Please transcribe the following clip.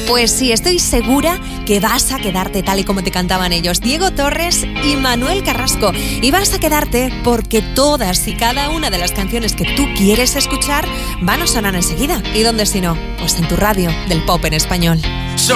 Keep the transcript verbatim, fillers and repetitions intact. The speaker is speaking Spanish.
Pues sí, estoy segura que vas a quedarte tal y como te cantaban ellos, Diego Torres y Manuel Carrasco. Y vas a quedarte porque todas y cada una de las canciones que tú quieres escuchar van a sonar enseguida. ¿Y dónde si no? Pues en tu radio del pop en español. So